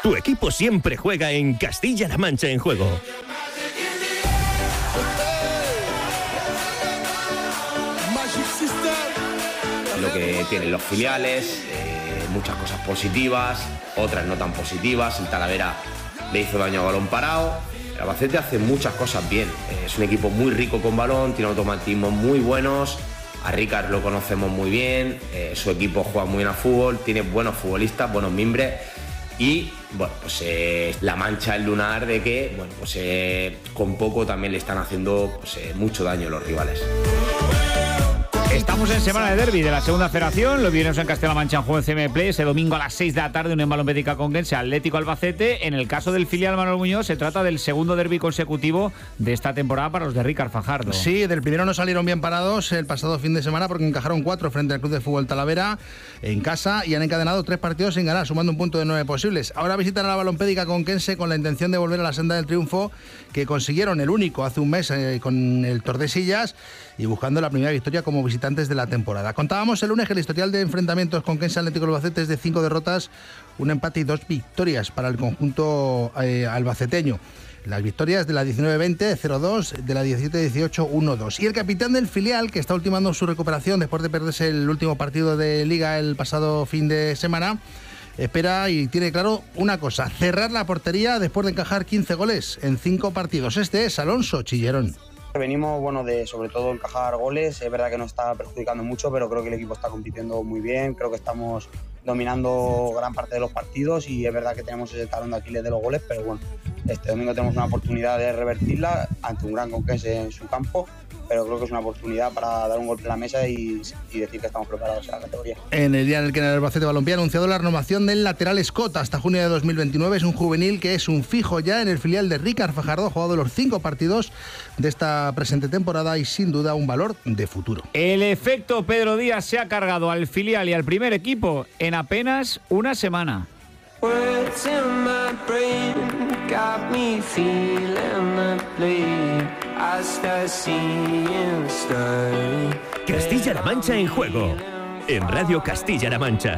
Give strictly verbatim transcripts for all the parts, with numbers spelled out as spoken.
Tu equipo siempre juega en Castilla-La Mancha en Juego. Lo que tienen los filiales, eh, muchas cosas positivas, otras no tan positivas. El Talavera le hizo daño a balón parado. El Albacete hace muchas cosas bien. Eh, es un equipo muy rico con balón, tiene automatismos muy buenos. A Ricard lo conocemos muy bien, eh, su equipo juega muy bien a fútbol, tiene buenos futbolistas, buenos mimbres. Y bueno, pues eh, la mancha, el lunar de que, bueno, pues eh, con poco también le están haciendo pues, eh, mucho daño a los rivales. Estamos en semana de derbi de la segunda federación. Lo vivimos en Castilla-La Mancha en juego en C M Play. Ese domingo a las seis de la tarde, un Balón Bética Conquense, Atlético Albacete. En el caso del filial Manuel Muñoz, se trata del segundo derbi consecutivo de esta temporada para los de Ricard Fajardo. Sí, del primero no salieron bien parados el pasado fin de semana porque encajaron cuatro frente al Club de Fútbol Talavera en casa y han encadenado tres partidos sin ganar, sumando un punto de nueve posibles. Ahora visitan a la Balón Bética Conquense con la intención de volver a la senda del triunfo que consiguieron el único hace un mes eh, con el Tordesillas y buscando la primera victoria como visitantes de la temporada. Contábamos el lunes que el historial de enfrentamientos con Conquense Atlético Albacete es de cinco derrotas, un empate y dos victorias para el conjunto eh, albaceteño. Las victorias de la diecinueve veinte, cero dos, de la diecisiete dieciocho, uno dos. Y el capitán del filial, que está ultimando su recuperación después de perderse el último partido de Liga el pasado fin de semana, espera y tiene claro una cosa: cerrar la portería después de encajar quince goles en cinco partidos. Este es Alonso Chillerón. Venimos, bueno, de sobre todo encajar goles. Es verdad que nos está perjudicando mucho, pero creo que el equipo está compitiendo muy bien. Creo que estamos dominando gran parte de los partidos y es verdad que tenemos ese talón de Aquiles de los goles, pero bueno, este domingo tenemos una oportunidad de revertirla ante un gran Conquense en su campo, pero creo que es una oportunidad para dar un golpe a la mesa y, y decir que estamos preparados a la categoría. En el día en el que el Albacete Balompié ha anunciado la renovación del lateral Scott hasta junio de dos mil veintinueve, es un juvenil que es un fijo ya en el filial de Ricard Fajardo, ha jugado los cinco partidos de esta presente temporada y sin duda un valor de futuro. El efecto Pedro Díaz se ha cargado al filial y al primer equipo en apenas una semana. Castilla-La Mancha en Juego, en Radio Castilla-La Mancha.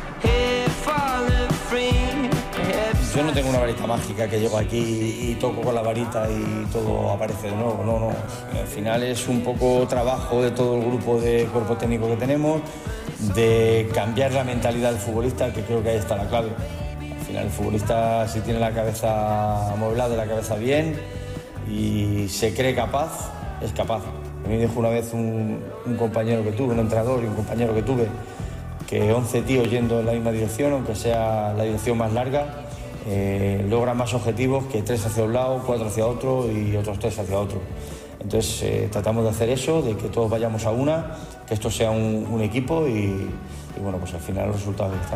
Yo no tengo una varita mágica que llego aquí y toco con la varita y todo aparece de nuevo, no, no. Al final es un poco trabajo de todo el grupo de cuerpo técnico que tenemos, de cambiar la mentalidad del futbolista, que creo que ahí está la clave. Al final el futbolista, si tiene la cabeza amueblada, la cabeza bien y se cree capaz, es capaz. A mí me dijo una vez un, un compañero que tuve, un entrenador y un compañero que tuve, que once tíos yendo en la misma dirección, aunque sea la dirección más larga, eh, logra más objetivos que tres hacia un lado, cuatro hacia otro y otros tres hacia otro. Entonces eh, tratamos de hacer eso, de que todos vayamos a una, que esto sea un, un equipo y, y bueno, pues al final los resultados están.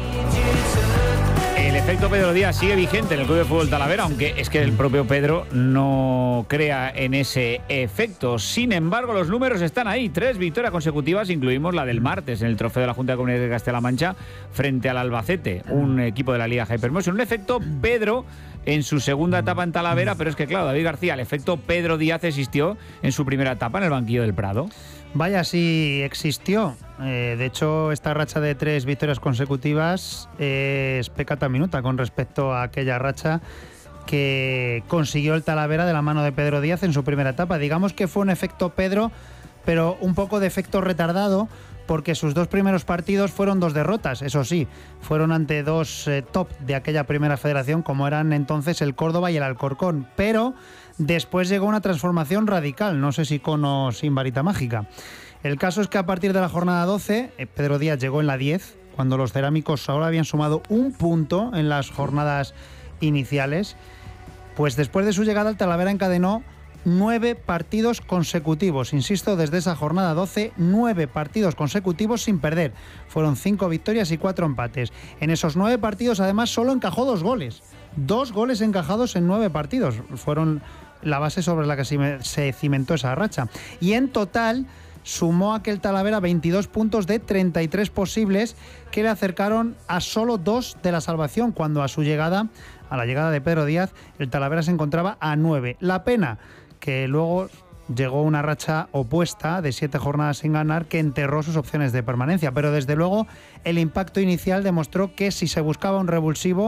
El efecto Pedro Díaz sigue vigente en el Club de Fútbol Talavera, aunque es que el propio Pedro no crea en ese efecto. Sin embargo, los números están ahí. Tres victorias consecutivas, incluimos la del martes en el trofeo de la Junta de Comunidades de Castilla-La Mancha frente al Albacete, un equipo de la Liga Hypermotion. Un efecto Pedro en su segunda etapa en Talavera, pero es que claro, David García, el efecto Pedro Díaz existió en su primera etapa en el banquillo del Prado. Vaya, sí existió. Eh, de hecho, esta racha de tres victorias consecutivas es pecata minuta con respecto a aquella racha que consiguió el Talavera de la mano de Pedro Díaz en su primera etapa. Digamos que fue un efecto Pedro, pero un poco de efecto retardado, porque sus dos primeros partidos fueron dos derrotas, eso sí, fueron ante dos eh, top de aquella primera federación, como eran entonces el Córdoba y el Alcorcón, pero después llegó una transformación radical, no sé si con o sin varita mágica. El caso es que a partir de la jornada doce, eh, Pedro Díaz llegó en la diez, cuando los cerámicos ahora habían sumado un punto en las jornadas iniciales, pues después de su llegada al Talavera encadenó nueve partidos consecutivos, insisto, desde esa jornada doce, nueve partidos consecutivos sin perder. Fueron cinco victorias y cuatro empates. En esos nueve partidos, además, solo encajó dos goles. Dos goles encajados en nueve partidos. Fueron la base sobre la que se cimentó esa racha. Y en total sumó aquel Talavera veintidós puntos de treinta y tres posibles que le acercaron a solo dos de la salvación, cuando a su llegada, a la llegada de Pedro Díaz, el Talavera se encontraba a nueve. La pena que luego llegó una racha opuesta de siete jornadas sin ganar que enterró sus opciones de permanencia, pero desde luego el impacto inicial demostró que si se buscaba un revulsivo,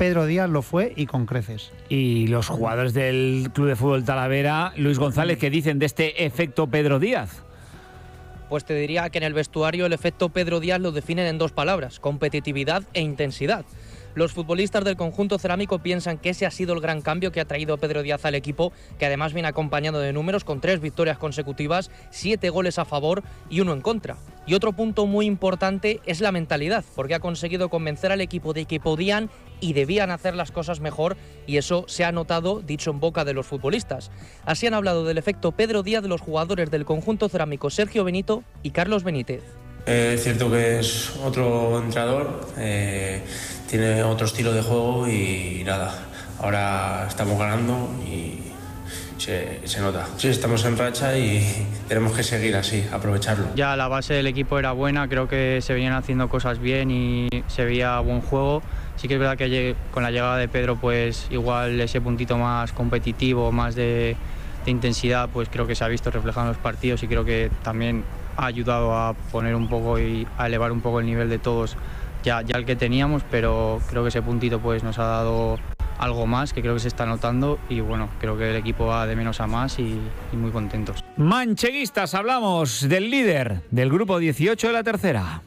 Pedro Díaz lo fue y con creces. Y los jugadores del Club de Fútbol Talavera, Luis González, ¿qué dicen de este efecto Pedro Díaz? Pues te diría que en el vestuario el efecto Pedro Díaz lo definen en dos palabras: competitividad e intensidad. Los futbolistas del conjunto cerámico piensan que ese ha sido el gran cambio que ha traído Pedro Díaz al equipo, que además viene acompañado de números con tres victorias consecutivas, siete goles a favor y uno en contra. Y otro punto muy importante es la mentalidad, porque ha conseguido convencer al equipo de que podían y debían hacer las cosas mejor, y eso se ha notado, dicho en boca de los futbolistas. Así han hablado del efecto Pedro Díaz de los jugadores del conjunto cerámico Sergio Benito y Carlos Benítez. Eh, es cierto que es otro entrenador, eh, tiene otro estilo de juego y nada, ahora estamos ganando y se, se nota. Sí, estamos en racha y tenemos que seguir así, aprovecharlo. Ya la base del equipo era buena, creo que se venían haciendo cosas bien y se veía buen juego. Sí que es verdad que con la llegada de Pedro, pues igual ese puntito más competitivo, más de, de intensidad, pues creo que se ha visto reflejado en los partidos y creo que también ha ayudado a poner un poco y a elevar un poco el nivel de todos ya, ya el que teníamos, pero creo que ese puntito pues nos ha dado algo más que creo que se está notando y bueno, creo que el equipo va de menos a más y, y muy contentos. Mancheguistas, hablamos del líder del grupo dieciocho de la tercera.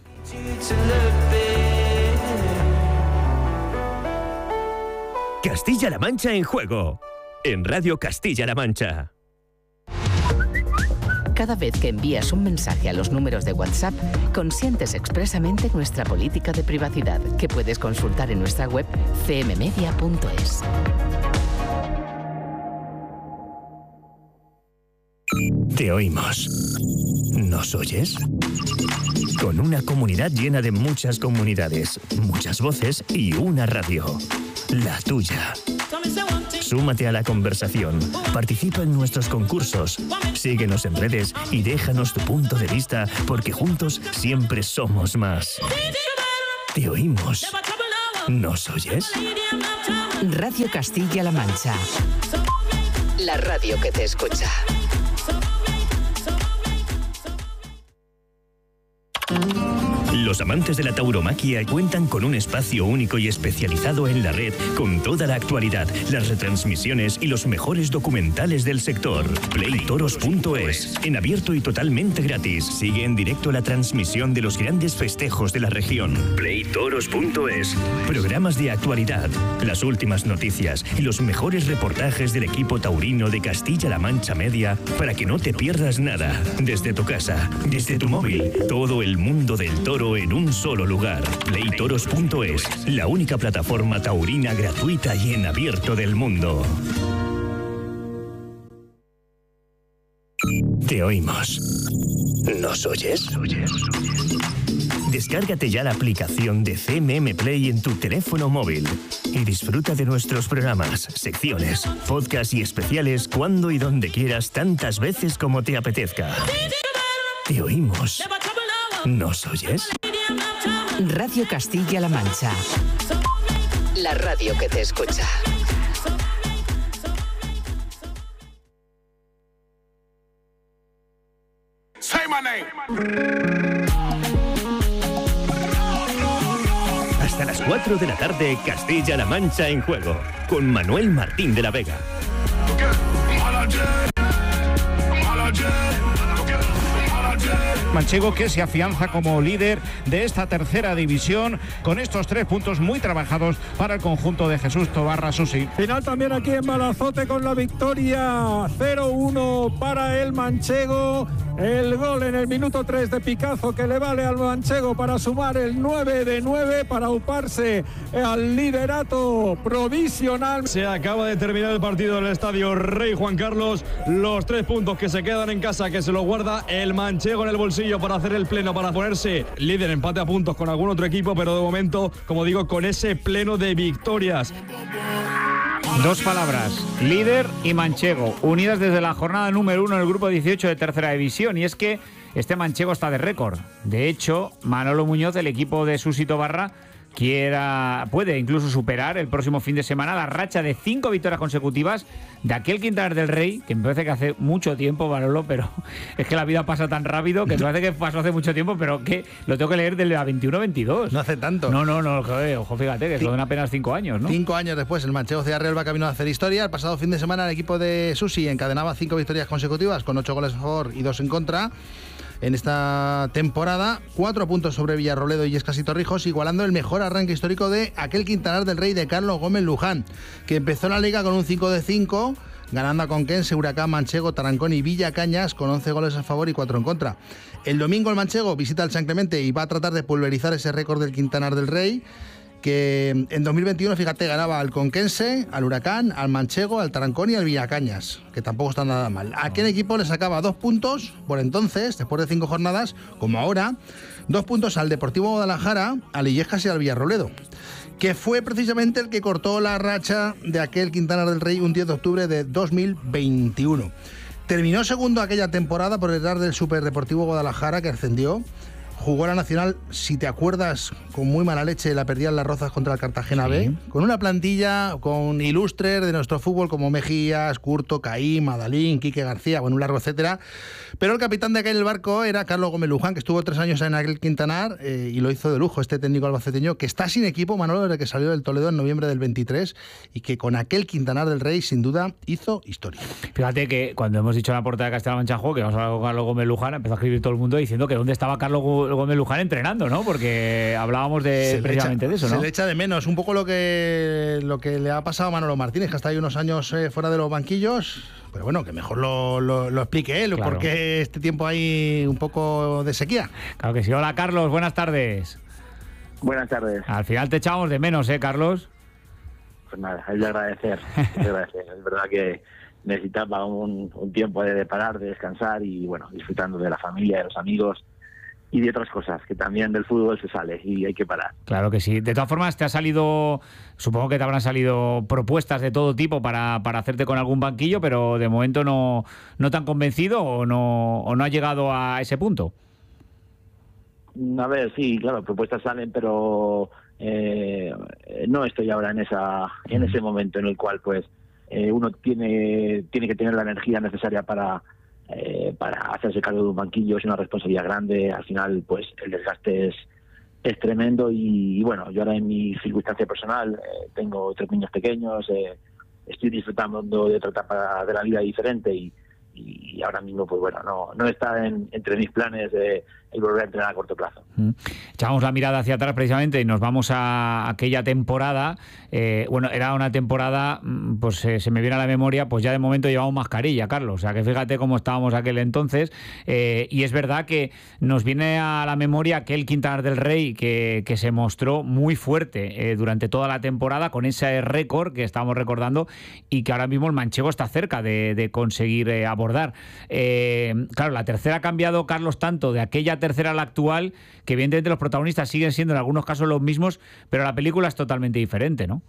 Castilla-La Mancha en juego, en Radio Castilla-La Mancha. Cada vez que envías un mensaje a los números de WhatsApp, consientes expresamente nuestra política de privacidad, que puedes consultar en nuestra web c m media punto es. Te oímos. ¿Nos oyes? Con una comunidad llena de muchas comunidades, muchas voces y una radio. La tuya. Súmate a la conversación, participa en nuestros concursos, síguenos en redes y déjanos tu punto de vista, porque juntos siempre somos más. Te oímos. ¿Nos oyes? Radio Castilla-La Mancha. La radio que te escucha. Los amantes de la tauromaquia cuentan con un espacio único y especializado en la red, con toda la actualidad, las retransmisiones y los mejores documentales del sector. play toros punto es, en abierto y totalmente gratis. Sigue en directo la transmisión de los grandes festejos de la región. play toros punto es. Programas de actualidad, las últimas noticias y los mejores reportajes del equipo taurino de Castilla-La Mancha Media, para que no te pierdas nada. Desde tu casa, desde tu móvil, todo el mundo del toro en un solo lugar. play toros punto es, la única plataforma taurina gratuita y en abierto del mundo. Te oímos. ¿Nos oyes? Descárgate ya la aplicación de C M M Play en tu teléfono móvil y disfruta de nuestros programas, secciones, podcasts y especiales cuando y donde quieras, tantas veces como te apetezca. Te oímos. ¿Nos oyes? Radio Castilla-La Mancha. La radio que te escucha. Say my name. Hasta las cuatro de la tarde, Castilla-La Mancha en juego, con Manuel Martín de la Vega. Manchego, que se afianza como líder de esta tercera división con estos tres puntos muy trabajados para el conjunto de Jesús Tobarra Susi. Final también aquí en Balazote con la victoria cero uno para el manchego. El gol en el minuto tres de Picazo que le vale al manchego para sumar el nueve de nueve, para uparse al liderato provisional. Se acaba de terminar el partido en el estadio Rey Juan Carlos. Los tres puntos que se quedan en casa, que se los guarda el manchego en el bolsillo para hacer el pleno, para ponerse líder, empate a puntos con algún otro equipo, pero de momento, como digo, con ese pleno de victorias. Dos palabras, líder y manchego, unidas desde la jornada número uno del grupo dieciocho de tercera división. Y es que este manchego está de récord. De hecho, Manolo Muñoz, del equipo de Susi Tobarra, quiera, puede incluso superar el próximo fin de semana la racha de cinco victorias consecutivas de aquel Quintanar del Rey, que me parece que hace mucho tiempo, Manolo, pero es que la vida pasa tan rápido que me parece que pasó hace mucho tiempo, pero que lo tengo que leer de la veintiuno veintidós. No hace tanto. No, no, no, joder, ojo, fíjate, que son apenas cinco años, ¿no? Cinco años después, el Manchego Ciudad va camino a hacer historia. El pasado fin de semana el equipo de Susi encadenaba cinco victorias consecutivas con ocho goles a favor y dos en contra. En esta temporada, cuatro puntos sobre Villarrobledo y Illescas y Torrijos, igualando el mejor arranque histórico de aquel Quintanar del Rey de Carlos Gómez Luján, que empezó la liga con un cinco de cinco, ganando a Conquense, Huracán, Manchego, Tarancón y Villacañas con once goles a favor y cuatro en contra. El domingo el Manchego visita al San Clemente y va a tratar de pulverizar ese récord del Quintanar del Rey, que en dos mil veintiuno, fíjate, ganaba al Conquense, al Huracán, al Manchego, al Tarancón y al Villacañas, que tampoco está nada mal. A aquel equipo le sacaba dos puntos, por entonces, después de cinco jornadas, como ahora, dos puntos al Deportivo Guadalajara, al Illescas y al Villarrobledo, que fue precisamente el que cortó la racha de aquel Quintanar del Rey un diez de octubre de dos mil veintiuno. Terminó segundo aquella temporada por detrás del Superdeportivo Guadalajara, que ascendió. Jugó la Nacional, si te acuerdas, con muy mala leche, la perdían las Rozas contra el Cartagena sí. B, con una plantilla con ilustres de nuestro fútbol como Mejías, Curto, Caín, Madalín, Quique García, bueno, un largo etcétera. Pero el capitán de aquel barco era Carlos Gómez Luján, que estuvo tres años en aquel Quintanar eh, y lo hizo de lujo, este técnico albaceteño, que está sin equipo, Manolo, desde que salió del Toledo en noviembre del veintitrés, y que con aquel Quintanar del Rey, sin duda, hizo historia. Fíjate que cuando hemos dicho en la portada de Castilla-La Mancha Juego que vamos a hablar con Carlos Gómez Luján, empezó a escribir todo el mundo diciendo que dónde estaba Carlos Gómez Luján entrenando, ¿no? Porque hablábamos de precisamente echa, de eso, ¿no? Se le echa de menos, un poco lo que lo que le ha pasado a Manolo Martínez, que hasta hay unos años eh, fuera de los banquillos, pero bueno, que mejor lo, lo, lo explique él, claro. Porque este tiempo hay un poco de sequía. Claro que sí. Hola, Carlos, buenas tardes. Buenas tardes. Al final te echamos de menos, ¿eh, Carlos? Pues nada, es de agradecer, es de agradecer. Es verdad que necesitaba un, un tiempo de, de parar, de descansar y, bueno, disfrutando de la familia, de los amigos y de otras cosas, que también del fútbol se sale y hay que parar. Claro que sí. De todas formas, te ha salido, supongo que te habrán salido propuestas de todo tipo para, para hacerte con algún banquillo, pero de momento no, no te han convencido o no, o no ha llegado a ese punto. A ver, sí, claro, propuestas salen, pero eh, no estoy ahora en esa en ese momento en el cual pues eh, uno tiene tiene que tener la energía necesaria para Eh, para hacerse cargo de un banquillo. Es una responsabilidad grande, al final pues el desgaste es, es tremendo y, y bueno, yo ahora en mi circunstancia personal eh, tengo tres niños pequeños, eh, estoy disfrutando de otra etapa de la vida diferente y, y ahora mismo pues bueno, no, no está en, entre mis planes eh, el volver a entrenar a corto plazo. Mm. Echamos la mirada hacia atrás precisamente y nos vamos a aquella temporada. Eh, bueno, era una temporada, pues eh, se me viene a la memoria, pues ya de momento llevamos mascarilla, Carlos. O sea que fíjate cómo estábamos aquel entonces. Eh, y es verdad que nos viene a la memoria aquel Quintanar del Rey que, que se mostró muy fuerte eh, durante toda la temporada con ese récord que estábamos recordando y que ahora mismo el Manchego está cerca de, de conseguir eh, abordar. Eh, claro, la tercera ha cambiado, Carlos, tanto de aquella tercera a la actual, que evidentemente los protagonistas siguen siendo en algunos casos los mismos, pero la película es totalmente diferente, ¿no?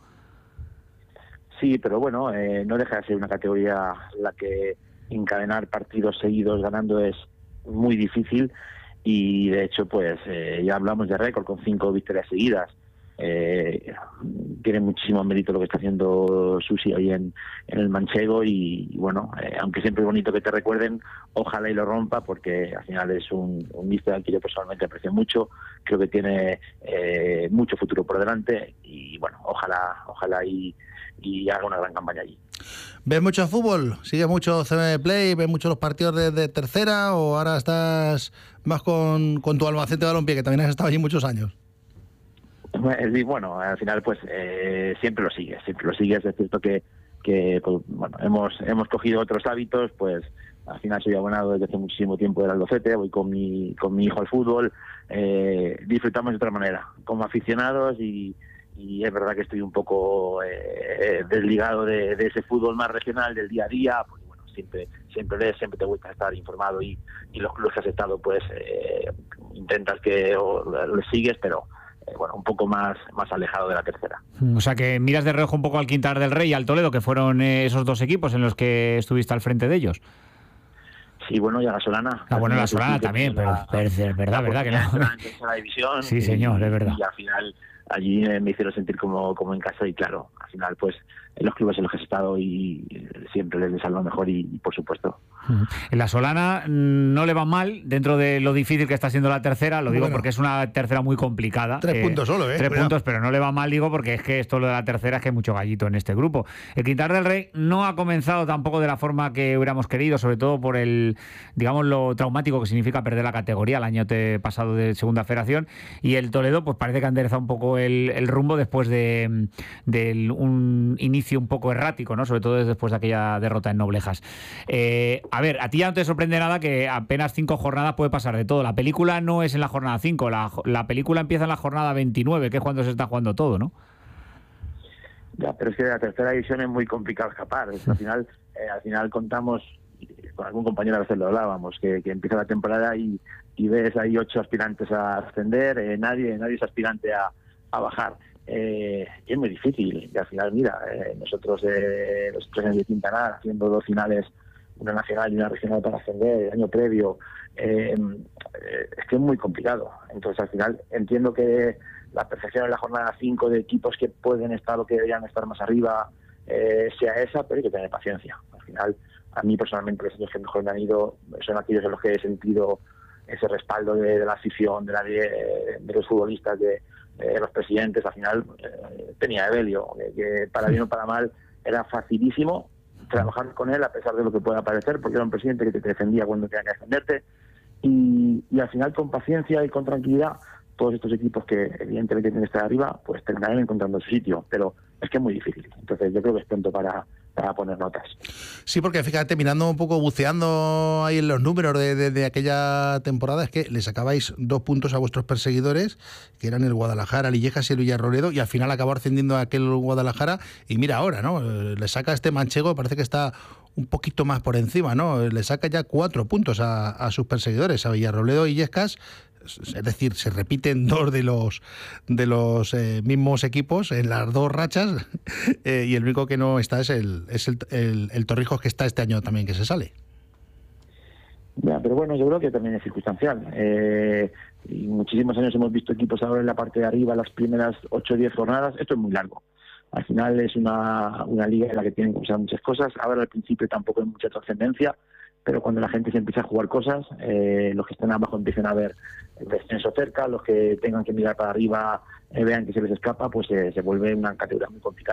Sí, pero bueno, eh, no deja de ser una categoría la que encadenar partidos seguidos ganando es muy difícil y de hecho pues eh, ya hablamos de récord con cinco victorias seguidas. Eh, tiene muchísimo mérito lo que está haciendo Susi ahí en, en el Manchego y, y bueno, eh, aunque siempre es bonito que te recuerden, ojalá y lo rompa porque al final es un, un mister al que yo personalmente aprecio mucho, creo que tiene eh, mucho futuro por delante y bueno, ojalá ojalá y, y haga una gran campaña allí. ¿Ves mucho fútbol? ¿Sigues mucho C M Play? ¿Ves mucho los partidos de, de tercera o ahora estás más con, con tu Albacete de Balompié, que también has estado allí muchos años? Bueno, al final pues eh, siempre lo sigues, siempre lo sigues. Es cierto que, que pues, bueno, hemos hemos cogido otros hábitos, pues al final soy abonado desde hace muchísimo tiempo del Albacete, voy con mi con mi hijo al fútbol, eh, disfrutamos de otra manera, como aficionados y, y es verdad que estoy un poco eh, desligado de, de ese fútbol más regional del día a día, porque bueno, siempre siempre lees, siempre te gusta estar informado y, y los clubes que has estado pues eh, intentas que o, lo sigues, pero Eh, bueno, un poco más, más alejado de la tercera. O sea que miras de reojo un poco al Quintanar del Rey y al Toledo, que fueron eh, esos dos equipos en los que estuviste al frente de ellos. Sí, bueno, y a la Solana. Ah, bueno, la Solana también, pero, pero es verdad, verdad que no. En tercera división. Sí, señor, y, es verdad. Y al final, allí me hicieron sentir como, como en casa y claro, al final pues en los clubes en los que he estado y siempre les deseo lo mejor y, y por supuesto. En la Solana no le va mal dentro de lo difícil que está siendo la tercera, lo digo Bueno. porque es una tercera muy complicada. Tres eh, puntos solo, ¿eh? Tres Cuidado. puntos, pero no le va mal, digo, porque es que esto lo de la tercera es que hay mucho gallito en este grupo. El Quintar del Rey no ha comenzado tampoco de la forma que hubiéramos querido, sobre todo por el, digamos, lo traumático que significa perder la categoría el año te pasado de Segunda Federación, y el Toledo pues parece que ha enderezado un poco el, el rumbo después de, de un inicio un poco errático, ¿no? Sobre todo después de aquella derrota en Noblejas. Eh, a ver, a ti ya no te sorprende nada que apenas cinco jornadas puede pasar de todo. La película no es en la jornada cinco, la, la película empieza en la jornada veintinueve, que es cuando se está jugando todo, ¿no? Ya, pero es que de la tercera división es muy complicado escapar. Es que al final, eh, al final contamos, con algún compañero a veces lo hablábamos, que, que empieza la temporada y, y ves ahí ocho aspirantes a ascender, eh, nadie, nadie es aspirante a, a bajar. Eh, y es muy difícil. Y al final, mira, eh, nosotros eh, los tres años de Quintanar, haciendo dos finales, una nacional y una regional para ascender el año previo, eh, eh, es que es muy complicado. Entonces, al final, entiendo que la percepción en la jornada cinco de equipos que pueden estar o que deberían estar más arriba eh, sea esa, pero hay que tener paciencia. Al final, a mí personalmente los años que mejor me han ido son aquellos en los que he sentido ese respaldo de, de la afición, de, la, de, de los futbolistas, de, de los presidentes. Al final eh, tenía Evelio, que, que para bien o para mal era facilísimo trabajar con él a pesar de lo que pueda parecer, porque era un presidente que te defendía cuando tenía que defenderte, y, y al final con paciencia y con tranquilidad todos estos equipos que evidentemente tienen que estar arriba pues terminarán encontrando su sitio, pero es que es muy difícil. Entonces yo creo que es pronto para, para poner notas. Sí, porque fíjate, mirando un poco, buceando ahí en los números de, de, de aquella temporada, es que le sacabais dos puntos a vuestros perseguidores, que eran el Guadalajara, Lillejas y el Villarroledo, y al final acabó ascendiendo a aquel Guadalajara, y mira ahora, ¿no? Le saca este manchego, parece que está un poquito más por encima, ¿no? Le saca ya cuatro puntos a, a sus perseguidores, a Villarroledo y Illescas. Es decir, se repiten dos de los de los eh, mismos equipos en las dos rachas, eh, y el único que no está es el es el, el, el Torrijos, que está este año también, que se sale. Ya, pero bueno, yo creo que también es circunstancial. Eh, y muchísimos años hemos visto equipos ahora en la parte de arriba, las primeras ocho o diez jornadas. Esto es muy largo. Al final es una, una liga en la que tienen que usar muchas cosas. Ahora al principio tampoco hay mucha trascendencia, pero cuando la gente se empieza a jugar cosas, eh, los que están abajo empiezan a ver el descenso cerca, los que tengan que mirar para arriba eh, vean que se les escapa, pues eh, se vuelve una categoría muy complicada.